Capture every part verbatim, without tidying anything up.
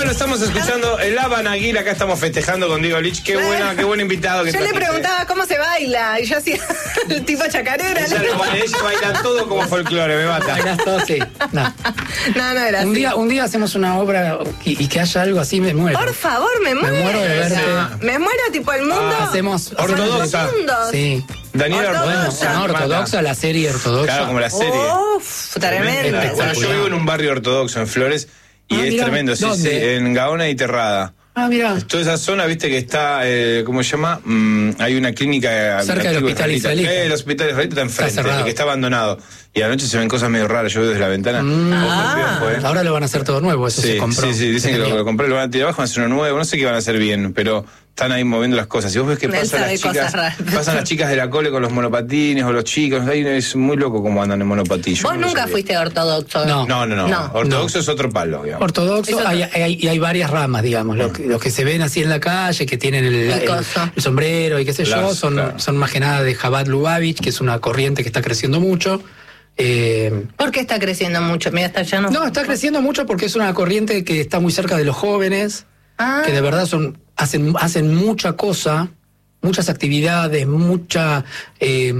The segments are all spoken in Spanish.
Bueno, estamos escuchando el Habana Aguil, acá estamos festejando con Diego Lich. Qué buena, qué buen invitado que Yo le trajiste. preguntaba cómo se baila y yo hacía el tipo chacarera. Ella, lo baila, ella baila todo como folclore, me mata. Bailas todo, sí. No. No, no era Un así. día, un día hacemos una obra y, y que haya algo así, me muero. Por favor, me muero. Me muero de verte. Me muero tipo el mundo. Ah, hacemos ortodoxa. Los mundos. Sí. Daniela Ortodoxa. Ortodoxa. Una ortodoxa, la serie ortodoxa. Claro, como la serie. Uf, tremendo. Espectacular. Yo vivo en un barrio ortodoxo, en Flores, y Ah, es mirá. tremendo. Sí, sí, ¿Dónde? en Gaona y Terrada. Ah, mira. Toda esa zona, viste que está, eh, ¿cómo se llama? Mm, hay una clínica. Cerca del antigua hospital israelita. israelita. Eh, el hospital israelita está enfrente, Está cerrado. que está abandonado. Y a la noche se ven cosas medio raras, yo veo desde la ventana. Mm. Ojo, Ah. el piojo, eh. Ahora lo van a hacer todo nuevo, eso Sí, se compró. sí, sí, dicen que lo, lo compré, lo van a tirar abajo, van a hacer uno nuevo, no sé qué van a hacer bien, pero están ahí moviendo las cosas. Si vos ves que Él pasan sabe las cosas chicas, raras. pasan las chicas de la cole con los monopatines o los chicos, ahí es muy loco cómo andan en monopatillo. Vos nunca fuiste ortodoxo. No. No, no, no, No. ortodoxo es otro palo, digamos. Ortodoxo, Eso hay, hay, y hay varias ramas, digamos. Los que, los que se ven así en la calle, que tienen el, El el- coso. el sombrero y qué sé yo, Las- son, claro. son más que nada de Chabad Lubavitch, que es una corriente que está creciendo mucho. Eh, ¿Por qué está creciendo mucho? Mira, está ya no. no, está creciendo mucho porque es una corriente que está muy cerca de los jóvenes, Ah. que de verdad son hacen, hacen mucha cosa, muchas actividades, mucha eh,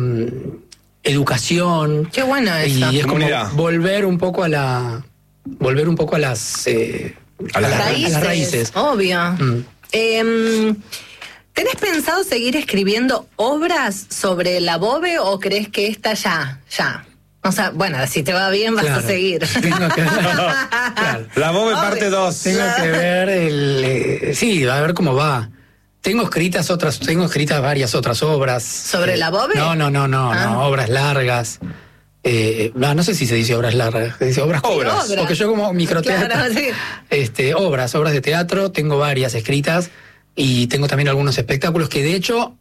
educación. Qué bueno eso. Y es como Comunidad. volver un poco a la volver un poco a las eh, A las a las raíces. Obvio. Mm. Em, ¿Tenés pensado seguir escribiendo obras sobre la Bobe o crees que esta ya, ya? O sea, bueno, si te va bien vas Claro. a seguir. Tengo que, claro, La Bobe Obvio. parte dos. tengo que ver el eh, sí, a ver cómo va. Tengo escritas otras, tengo escritas varias otras obras. ¿Sobre Eh, la Bobe? No, no, no, no, Ah. no, obras largas. Eh, no, no sé si se dice obras largas, se dice obras Obras. cortas, porque yo como microteatro, Claro, sí. este, obras, obras de teatro, tengo varias escritas y tengo también algunos espectáculos que de hecho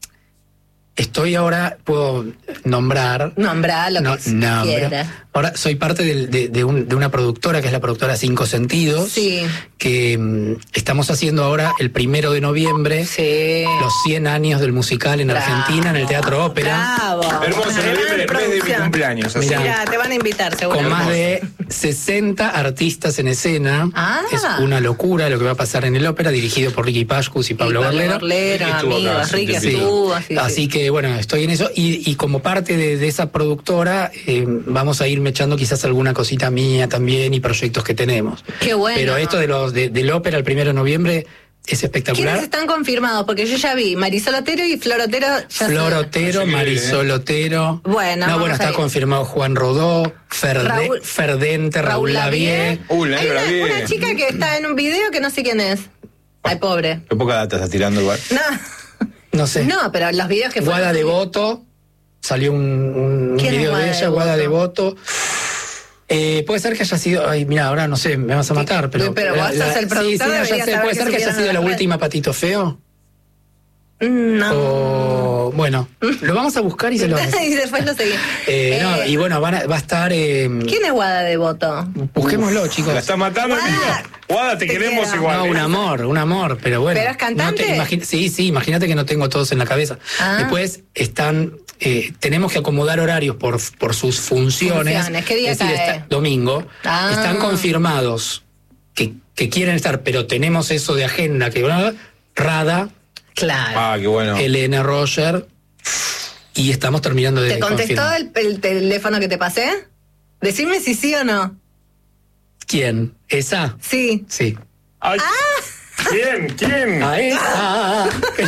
estoy ahora, puedo nombrar. Nombrá lo No, que no, quieras. pero ahora soy parte del- de, de un- de una productora que es la productora Cinco Sentidos, Sí. que mm, estamos haciendo ahora el primero de noviembre Sí. los cien años del musical en Bravo. Argentina, en el Teatro Ópera, Bravo. Hermoso, Una gran noviembre, mes de mi producción. cumpleaños. así. Mirá. Mira, te van a invitar, seguro. con más de sesenta artistas en escena. Ah. Es una locura lo que va a pasar en el ópera, dirigido por Ricky Pascus y Pablo Berlero. Berlero, Ricky estuvo acá amigos, hace un Ricky tiempito. estuvo. Así, Así que bueno, estoy en eso y, y como parte de, de esa productora eh, vamos a irme echando quizás alguna cosita mía también y proyectos que tenemos. Qué bueno. Pero esto de los de, del ópera el primero de noviembre es espectacular. ¿Quiénes están confirmados? Porque yo ya vi Marisol Otero y Flor Otero. Ya Flor se- Otero, Así que, Marisol Otero. Bueno, no, vamos bueno, a está ir. confirmado Juan Rodó, Ferde- Raúl- Ferdente, Raúl, Raúl Lavie. Lavie. Uh, la Hay negra una, bien. una chica que está en un video que no sé quién es. Ay, pobre. Qué poca data estás tirando igual. No, No sé. no, pero los videos que Guada fueron- Devoto. Salió un, un ¿Quién es video Guada de ella, Guada Devoto? Devoto. Eh, puede ser que haya sido, ay, mira, ahora no sé, me vas a matar, pero. Pero vos sos el productor, Sí, sí, ya deberías sé, saber puede que ser que haya subieron sido a la las última Patito Feo. No. O, bueno, lo vamos a buscar y se lo vamos a y después lo seguí. eh, no, Eh, y bueno, van a- va a estar. Eh, ¿Quién es Guada Devoto? busquémoslo, chicos. La estás matando, Guada. amigo. Guada, te, Te queremos quiero. igual. No, ¿eh? un amor, un amor, pero bueno. ¿Pero es cantante? no te imagi- sí, sí, imagínate que no tengo todos en la cabeza. Ah. Después están, eh, tenemos que acomodar horarios por, por sus funciones. Funciones. ¿Qué día es decir, cae? está- domingo. Ah. Están confirmados que, que quieren estar, pero tenemos eso de agenda que bla, bla, Rada, Claro. Ah, qué bueno. Elena Roger, y estamos terminando de ¿Te contestó confirmar. el, el teléfono que te pasé? Decime si sí o no. ¿Quién? ¿Esa? Sí. Sí. Ay, ¿quién? ¿Quién? A esa.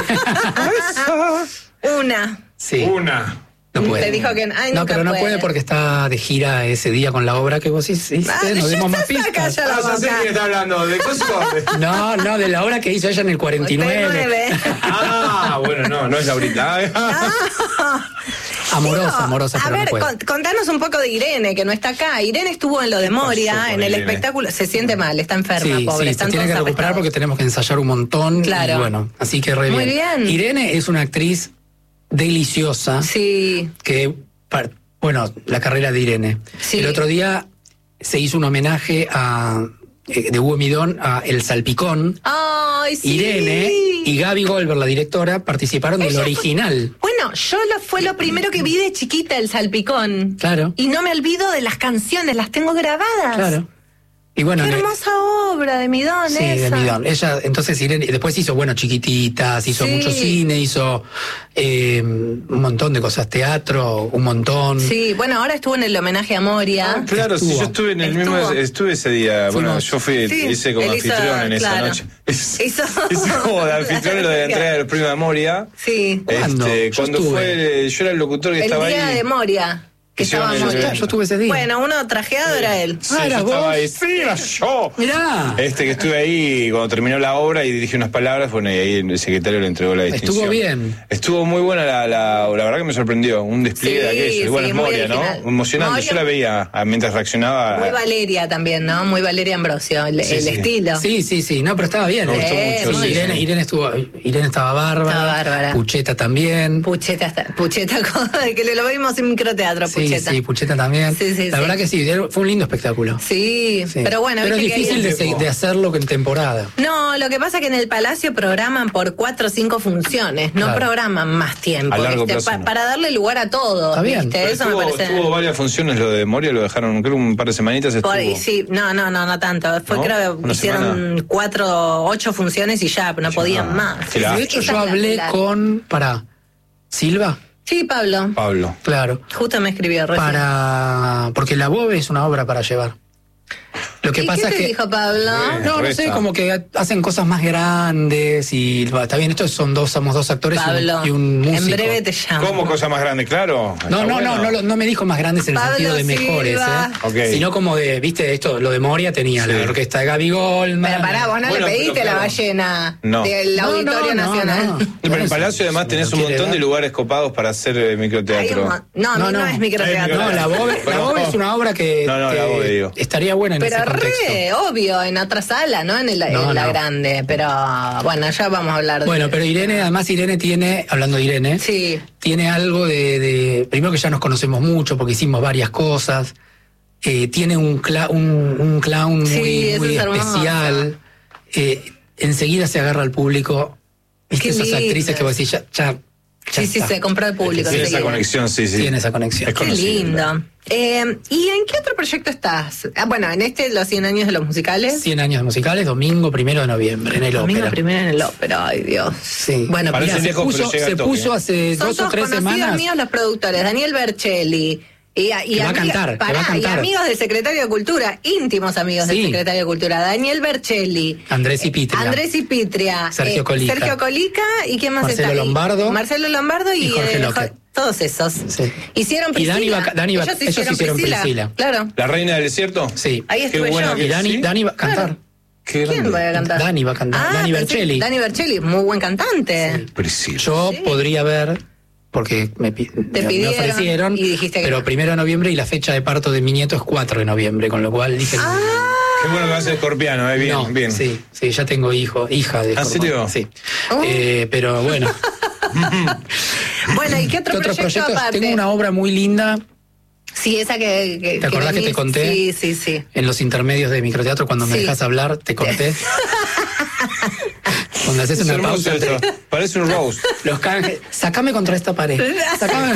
Una. sí. Una. No puede. Te dijo que ay, no, nunca pero no puede. puede porque está de gira ese día con la obra que vos hiciste. Ah, Nos ya dimos más está, pistas. calla la Ah, ya sé boca. quién está hablando. ¿De cosas? No, no, de la obra que hizo ella en el cuarenta y nueve. nueve. Ah, bueno, no, no es Laurita. Amorosa, Digo, amorosa, A pero ver, no puede. con- contanos un poco de Irene, que no está acá. Irene estuvo en lo de pasó Moria, con en el Irene? espectáculo. Se siente mal, está enferma, Sí, pobre. sí, se están tiene que todos recuperar apretados. porque tenemos que ensayar un montón. Claro. Y bueno, así que re Muy bien. bien. Irene es una actriz deliciosa Sí. que, par- bueno, la carrera de Irene. Sí. El otro día se hizo un homenaje a eh, de Hugo Midón a El Salpicón. Ay, sí. Irene y Gaby Goldberg, la directora, participaron del Ella fue- original. Bueno, yo lo, fue lo primero que vi de chiquita, el salpicón. Claro. Y no me olvido de las canciones, las tengo grabadas. Claro. Y bueno, Qué en el- hermosa obra. obra de Midón, Sí, de esa. Midón. Ella, entonces Irene, después hizo, bueno, Chiquititas, hizo Sí. mucho cine, hizo eh, un montón de cosas, teatro, un montón. Sí, bueno, ahora estuvo en el homenaje a Moria. Ah, claro, sí, Estuvo. yo estuve en el Estuvo. mismo, estuve ese día. Bueno, Fuimos. yo fui, Sí, hice como él hizo, anfitrión en esa claro. noche. Hizo- hice como de anfitrión lo de la entrega del premio de Moria. Sí. ¿Cuándo? Este, Yo cuando estuve. fue, yo era el locutor que El estaba día ahí. de Moria. Que Hicieron estaba el- Moria. Yo estuve ese día. Bueno, uno trajeado era él. Sí, Ah, yo ¿eras estaba vos? ahí, sí, era yo. Mirá. Este que estuve ahí cuando terminó la obra y dirigí unas palabras, bueno, y ahí el secretario le entregó la distinción. Estuvo bien. Estuvo muy buena la, la, la verdad que me sorprendió, un despliegue Sí, de aquello. Y bueno, sí, es muy Moria, ¿no? original. Emocionante. Moria- Yo la veía ah, mientras reaccionaba. Muy Valeria también, ¿no? Muy Valeria Ambrosio, el, Sí, el sí. estilo. Sí, sí, sí. No, pero estaba bien. Me ¿eh? gustó Eh, mucho. muy sí, Irene, sí. Irene estuvo, Irene estaba bárbara. Estaba bárbara. Pucheta también. Pucheta, está- Pucheta, que le lo vimos en microteatro, Sí, Pucheta. sí, Pucheta también. Sí, sí, la sí. verdad que sí, fue un lindo espectáculo. Sí, Sí. pero bueno, Pero es viste que difícil hay- de, se- de hacerlo en temporada. No, lo que pasa es que en el Palacio programan por cuatro o cinco funciones, no Claro. programan más tiempo, A largo ¿viste? plazo Pa- no. para darle lugar a todo, Está bien. ¿viste? Pero Eso tuvo, me parece. tuvo varias funciones lo de Moria, lo dejaron, creo un par de semanitas estuvo. Por ahí, sí, no, no, no, no tanto. Fue, ¿No? creo que ¿Una hicieron semana? cuatro, ocho funciones y ya, no podían más. Qué lástima. De hecho, Esa yo es la- hablé la- con. Para. Silva, Sí, Pablo, Pablo. claro. justo me escribió recién. Para. Porque la Bobe es una obra para llevar. Lo que ¿Y pasa qué es te que. dijo Pablo? Bueno. No, no Reza. sé, como que hacen cosas más grandes y va, está bien, estos son dos, somos dos actores y un- Pablo, y un músico. en breve te llamo. ¿Cómo cosa más grande? Claro. No, está no, bueno. no, no, lo- no me dijo más grandes en el Pablo sentido de mejores, Silva. ¿eh? Ok. Sino como de, viste, esto, lo de Moria tenía Sí. la orquesta de Gaby Goldman. Pero pará, vos no Bueno, le pediste pero la claro. ballena No. del No, Auditorio no, no, Nacional. no. Pero en el Eso, Palacio además si tenés lo un quiere montón de dar. lugares copados para hacer eh, Hay un microteatro. mo- no, no, no, es microteatro. No, la Bobe, la Bobe es una obra que, No, no, que la Bobe, digo. estaría buena en Pero ese contexto. re, obvio, en otra sala, ¿no? En, el- en No, la no. grande. Pero bueno, ya vamos a hablar de Bueno, pero Irene, además Irene tiene, hablando de Irene, Sí. tiene algo de, de- primero que ya nos conocemos mucho porque hicimos varias cosas, eh, tiene un, cla- un, un clown Sí, muy, eso muy es hermoso. especial, eh, enseguida se agarra al público, viste Qué esas lindo. actrices que vos decís, ya, ya, ya Sí, sí, está. se compró el público. Tiene esa enseguida. conexión, sí, sí. Tiene esa conexión. Es Qué conocido, lindo. claro. Eh, ¿Y en qué otro proyecto estás? Ah, bueno, en este, los cien años de los musicales. cien años de musicales, domingo primero de noviembre en el Domingo ópera. primero en el ópera, ay Dios. Sí. Bueno, Parece Mira, se lejos, pero puso, llega se al toque. puso hace son dos o todos tres conocidos semanas. míos los productores, Daniel Bercelli. Y, y Que va a amiga- cantar, que pará, va a cantar. y amigos del secretario de Cultura, íntimos amigos Sí. del secretario de Cultura, Daniel Bercelli. Andrés y Pitria. Andrés y Pitria. Sergio Colica. Sergio Colica y quién más Marcelo está ahí? Lombardo. Marcelo Lombardo y, Y Jorge eh, López. Jo- todos esos. Sí. Hicieron Y Priscila. Dani va- Dani va- ellos ellos hicieron, hicieron Priscila. Priscila. Claro. ¿La reina del desierto? Sí. Ahí Qué estuve buena yo. que Y Dani, ¿sí? Dani va a cantar. Claro. Qué ¿Quién grande. va a cantar? Dani va a cantar. Dani pensé- Bercelli. Dani Bercelli, muy buen cantante. Priscila. Yo Sí. podría ver, porque me, pi- me- me pidieron ofrecieron, y dijiste que pero no. primero de noviembre y la fecha de parto de mi nieto es cuatro de noviembre, con lo cual dije... Ah, Qué bueno que va a ser escorpiano, eh, bien, no, bien. sí, sí, ya tengo hijo, hija de ¿Ah, Escorpión. serio? Sí. Oh. Eh, pero bueno, Bueno, ¿y qué otro ¿qué otros proyecto proyectos? aparte? Tengo una obra muy linda Sí, esa que... que ¿Te acordás que te venís- conté? Sí, sí, sí. en los intermedios de microteatro, cuando me Sí. dejas hablar, te conté. Cuando haces Es una hermoso pausa, te- esto. Parece un roast. los canjes, sacame contra esta pared. Sacame.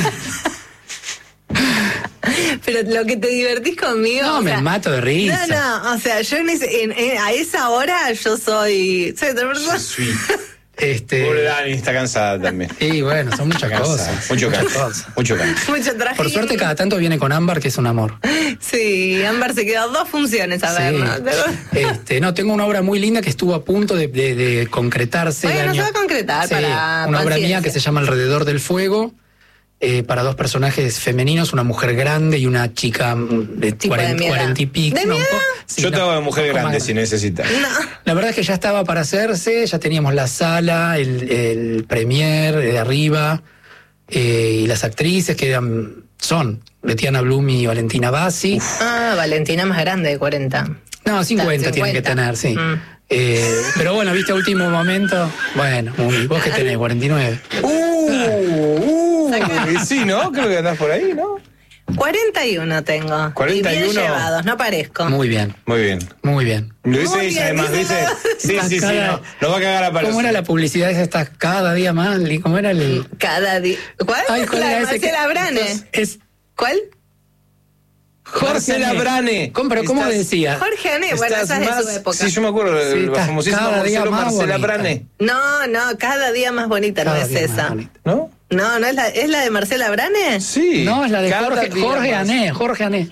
Pero lo que te divertís conmigo... No, o me sea, mato de risa. No, no, o sea, yo en ese- en- en- a esa hora yo soy... Soy otra persona. Este, Pobre Dani, está cansada también. y bueno, son muchas Cansada. cosas. Mucho muchas canto. cosas. Mucho canto. Mucho traje. Por suerte cada tanto viene con Ámbar, que es un amor. Sí, Ámbar se quedó dos funciones a ver, Sí. ¿no? Este, no, tengo una obra muy linda que estuvo a punto de, de- de concretarse. el Bueno, año- se va a concretar Sí, para una obra paciencia. mía que se llama Alrededor del Fuego, eh, para dos personajes femeninos, una mujer grande y una chica mm, de Tipo de cuarenta, mi edad. cuarenta y pico. ¿De no, mi un po- edad? sí, Yo no, te hago de un mujer poco grande más si necesitas. La verdad es que ya estaba para hacerse, ya teníamos la sala, el, el premier de arriba, eh, y las actrices que eran, son Betiana Blum y Valentina Bassi. Ah, Valentina más grande de cuarenta. No, cincuenta Está, tienen que cincuenta. tener, sí. Mm. Eh, pero bueno, viste, a último momento, bueno, uy, vos que tenés cuarenta y nueve. Uh, uh, y sí, ¿no? Creo que andás por ahí, ¿no? cuarenta y uno tengo. cuarenta y Y bien uno. llevados, no parezco. Muy bien, Muy bien. muy bien. Lo dice Muy ella, bien, además, dice dice. nada. Sí, sí, sí, Cada- no. Nos va a cagar a palos. ¿Cómo era la publicidad esa? Está cada día más, Li- ¿cómo era el...? Cada día. ¿Cuál? Ay, ¿cuál La era de ese que- Marcela Brane. Es ¿Cuál? Marcela Ané. Brane. ¿Cómo, pero ¿cómo Estás- decía? Jorge Ané, bueno, Estás esa es de más- su época. Sí, yo me acuerdo, Sí, la estás famosísima cada día Marcelo, más Marcela bonita. Brane. No, no, cada día más bonita Cada no es día más esa. bonita. ¿No? No, no es la, ¿es la de Marcela Brane? Sí. No, es la de Cada Jorge, día Jorge más. Ané, Jorge Ané.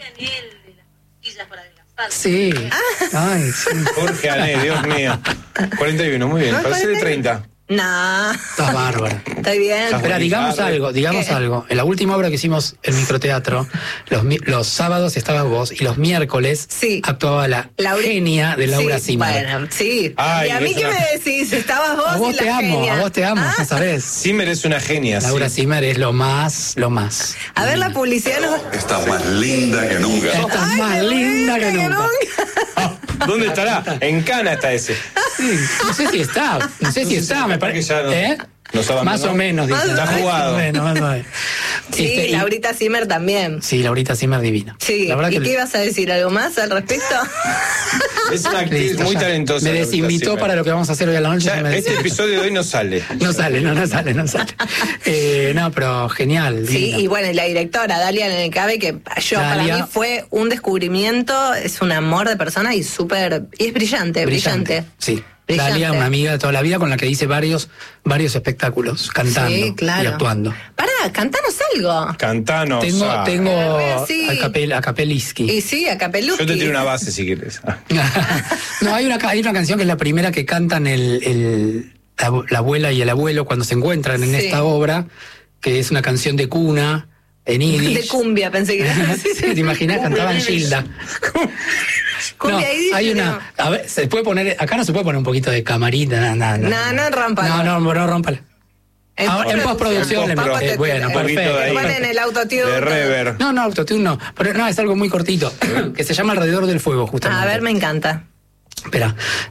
Sí. Ay, sí. Jorge Ané, Dios mío. cuarenta y uno, muy bien. ¿No, Parece de cuarenta y uno? treinta. No, Estás bárbara. estoy bien. Estás Espera, digamos Bonita, algo, digamos ¿Qué? algo. En la última obra que hicimos, el microteatro, los, mi- los sábados estabas vos y los miércoles Sí. actuaba la Laura- genia de Laura Sí, Zimmer. Bueno, sí. Ay, ¿Y a mí es qué una- me decís? Estabas vos A vos y la te amo, genia. a vos te amo, Ah, ya sabés. Sí merece una genia, Laura sí. Zimmer es lo más, lo más. A ver, la publicidad nos... Estás más linda que nunca. Estás Ay, más qué linda que nunca. ¿Dónde estará? En Cana está ese. Sí, no sé si está, no sé No si sé está, si me capaz parece. que ya no- ¿Eh? nos abandonó. Más o menos, Más dicen. o Está jugado. Más o menos, más o menos. Sí, Este, y- Laurita Zimmer también. Sí, Laurita Zimmer divina. Sí, La verdad ¿y que qué ibas a decir? ¿Algo más al respecto? Es una actriz Listo, muy ya. talentosa. Me Laurita desinvitó Zimmer. para lo que vamos a hacer hoy a la noche. Ya, ya me este desinvitó. episodio de hoy no sale. No sale, no, no sale, no sale. Eh, no, pero genial. Sí, divina. y bueno, y la directora, Dalia Nenekabe, que yo para Dalia. mí fue un descubrimiento, es un amor de persona y súper, y es brillante, brillante. Sí. Brillante. Dalia, una amiga de toda la vida con la que hice varios, varios espectáculos, cantando Sí, claro. y actuando. Pará, cantanos algo. Cantanos. Tengo, ah. tengo Sí. a, capel, a Capeliski. Y sí, a Capeluski. Yo te tiro una base si quieres. Ah. No, hay una, ca- hay una canción que es la primera que cantan el, el- la, la abuela y el abuelo cuando se encuentran en Sí. esta obra, que es una canción de cuna en De yiddish. cumbia, pensé que era. Sí, ¿te imaginas? Cantaban Gilda. No, Cumbia yiddish, hay una. A ver, se puede poner. Acá no se puede poner un poquito de camarita. No, no, No, no rómpalo. No, no, no, rómpala. En Ahora, en postproducción le Papá, meto. te- Bueno, te- perfecto. te ahí. ponen el autotune. De rever. No, no, autotune no. Pero no, es algo muy cortito. Que se llama Alrededor del Fuego, justamente. A ver, me encanta. Espera.